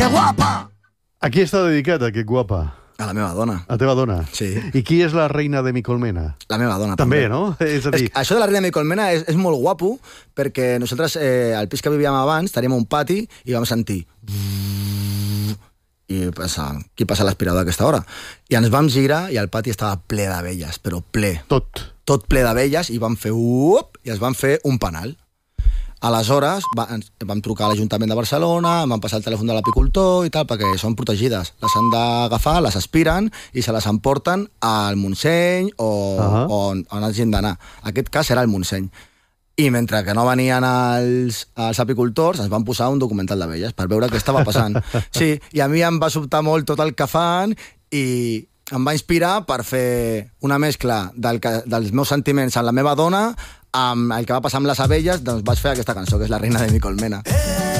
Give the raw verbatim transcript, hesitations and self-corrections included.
Que guapa! A qui està dedicat aquest guapa? A la meva dona. A la teva dona? Sí. I qui és la reina de mi colmena? La meva dona, també. també. no? És a dir... És, això de la reina de mi colmena és, és molt guapo, perquè nosaltres, eh, al pis que vivíem abans, teníem un pati i vam sentir... I pensàvem, qui passa l'aspirador a aquesta hora? I ens vam girar i el pati estava ple d'abelles, però ple. Tot. Tot ple d'abelles, i vam fer... Uup, i es van fer un panal. Aleshores, va, ens, vam trucar a l'Ajuntament de Barcelona, em van passar el telèfon de l'apicultor i tal, perquè són protegides. Les han d'agafar, les aspiren i se les emporten al Montseny o uh-huh. on, on hagin d'anar. Aquest cas era el Montseny. I mentre que no venien els, els apicultors, ens van posar un documental d'abelles per veure què estava passant. Sí, i a mi em va sobtar molt tot el que fan i em va inspirar per fer una mescla del que, dels meus sentiments amb la meva dona, amb el que va passar amb les abelles, doncs vaig fer aquesta cançó, que és La reina de mi colmena.